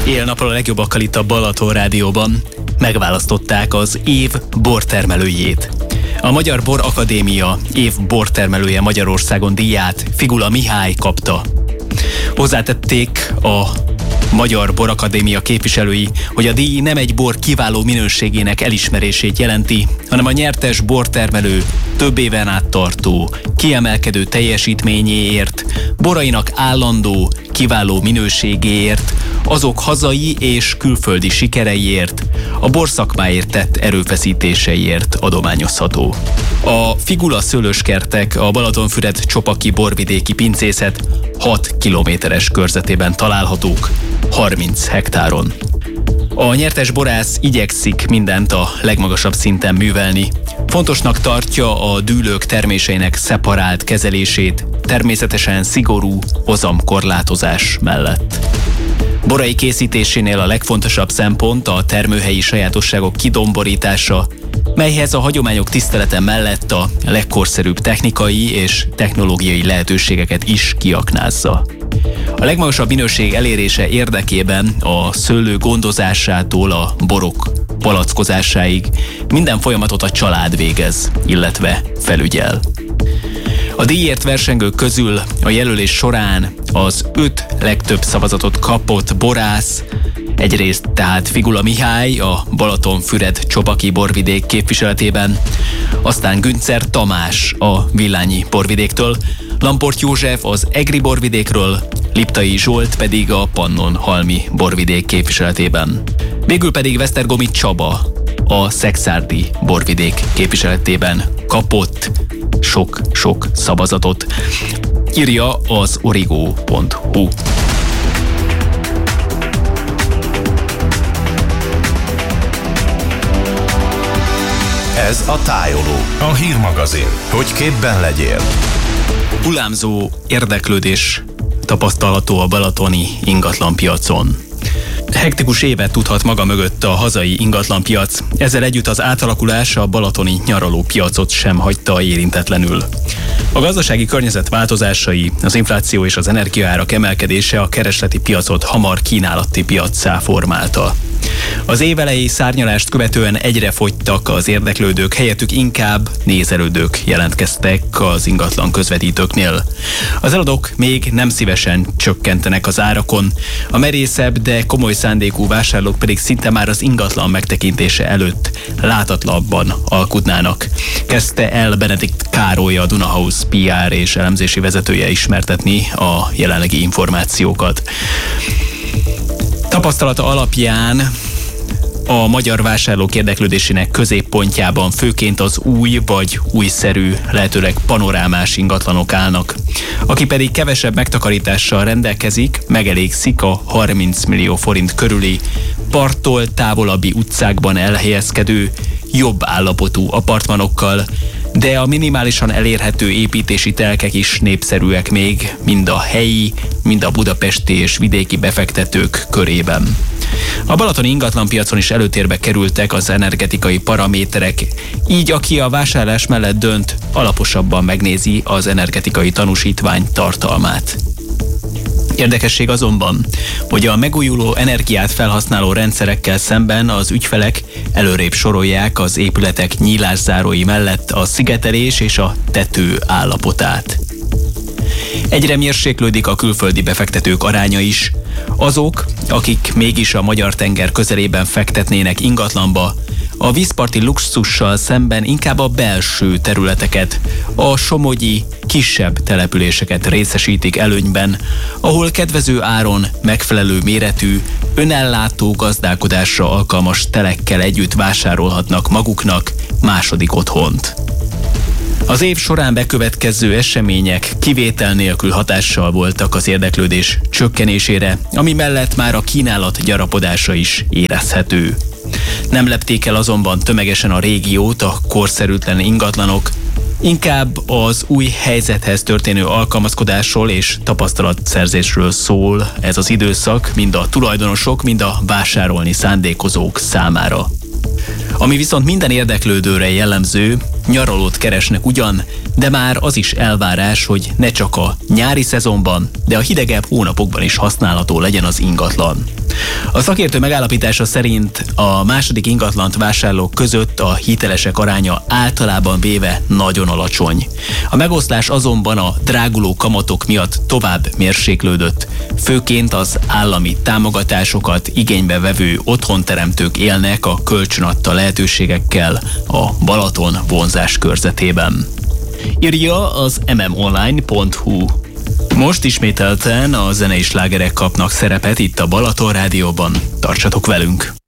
Éjjel-nappal a legjobbakkal itt a Balaton Rádióban. Megválasztották az év bortermelőjét. A Magyar Bor Akadémia év bortermelője Magyarországon díját Figula Mihály kapta. Hozzátették a Magyar Bor Akadémia képviselői, hogy a díj nem egy bor kiváló minőségének elismerését jelenti, hanem a nyertes bortermelő több éven át tartó, kiemelkedő teljesítményéért, borainak állandó, kiváló minőségéért, azok hazai és külföldi sikereiért, a borszakmáért tett erőfeszítéseiért adományozható. A Figula szőlőskertek a Balatonfüred-Csopaki borvidéki pincészet 6 kilométeres körzetében találhatók, 30 hektáron. A nyertes borász igyekszik mindent a legmagasabb szinten művelni. Fontosnak tartja a dűlők terméseinek szeparált kezelését, természetesen szigorú hozamkorlátozás mellett. Borai készítésénél a legfontosabb szempont a termőhelyi sajátosságok kidomborítása, melyhez a hagyományok tisztelete mellett a legkorszerűbb technikai és technológiai lehetőségeket is kiaknázza. A legmagasabb minőség elérése érdekében a szőlő gondozásától a borok palackozásáig minden folyamatot a család végez, illetve felügyel. A díjért versengők közül a jelölés során az 5 legtöbb szavazatot kapott borász, egyrészt tehát Figula Mihály a Balatonfüred-Csopaki borvidék képviseletében, aztán Güncer Tamás a Villányi borvidéktől, Lamport József az Egri borvidékről, Liptai Zsolt pedig a Pannonhalmi borvidék képviseletében. Végül pedig Vesztergomi Csaba a Szekszárdi borvidék képviseletében kapott sok-sok szavazatot, írja az origo.hu. Ez a Tájoló, a hírmagazin, hogy képben legyél. Hullámzó érdeklődés tapasztalható a balatoni ingatlanpiacon. Hektikus évet tudhat maga mögött a hazai ingatlanpiac, ezzel együtt az átalakulás a balatoni nyaralópiacot sem hagyta érintetlenül. A gazdasági környezet változásai, az infláció és az energiaárak emelkedése a keresleti piacot hamar kínálati piaccá formálta. Az évelei szárnyalást követően egyre fogytak az érdeklődők, helyettük inkább nézelődők jelentkeztek az ingatlan közvetítőknél. Az eladók még nem szívesen csökkentenek az árakon, a merészebb, de komoly szándékú vásárlók pedig szinte már az ingatlan megtekintése előtt látatlanban alkudnának. Kezdte el Benedikt Károly, a Dunahouse PR és elemzési vezetője ismertetni a jelenlegi információkat. Tapasztalata alapján a magyar vásárlók érdeklődésének középpontjában főként az új vagy újszerű, lehetőleg panorámás ingatlanok állnak. Aki pedig kevesebb megtakarítással rendelkezik, megelégszik a 30 millió forint körüli, parttól távolabbi utcákban elhelyezkedő, jobb állapotú apartmanokkal, de a minimálisan elérhető építési telkek is népszerűek még, mind a helyi, mind a budapesti és vidéki befektetők körében. A balatoni ingatlanpiacon is előtérbe kerültek az energetikai paraméterek, így aki a vásárlás mellett dönt, alaposabban megnézi az energetikai tanúsítvány tartalmát. Érdekesség azonban, hogy a megújuló energiát felhasználó rendszerekkel szemben az ügyfelek előrébb sorolják az épületek nyílászárói mellett a szigetelés és a tető állapotát. Egyre mérséklődik a külföldi befektetők aránya is. Azok, akik mégis a magyar tenger közelében fektetnének ingatlanba, a vízparti luxussal szemben inkább a belső területeket, a somogyi, kisebb településeket részesítik előnyben, ahol kedvező áron megfelelő méretű, önellátó gazdálkodásra alkalmas telekkel együtt vásárolhatnak maguknak második otthont. Az év során bekövetkező események kivétel nélkül hatással voltak az érdeklődés csökkenésére, ami mellett már a kínálat gyarapodása is érezhető. Nem lepték el azonban tömegesen a régiót a korszerűtlen ingatlanok, inkább az új helyzethez történő alkalmazkodásról és tapasztalatszerzésről szól ez az időszak, mind a tulajdonosok, mind a vásárolni szándékozók számára. Ami viszont minden érdeklődőre jellemző, nyaralót keresnek ugyan, de már az is elvárás, hogy ne csak a nyári szezonban, de a hidegebb hónapokban is használható legyen az ingatlan. A szakértő megállapítása szerint a második ingatlant vásárlók között a hitelesek aránya általában véve nagyon alacsony. A megoszlás azonban a dráguló kamatok miatt tovább mérséklődött. Főként az állami támogatásokat igénybe vevő otthonteremtők élnek a kölcsönadta lehetőségekkel a Balaton vonzás körzetében. Írja az mmonline.hu. Most ismételten a zenei slágerek kapnak szerepet itt a Balaton Rádióban. Tartsatok velünk!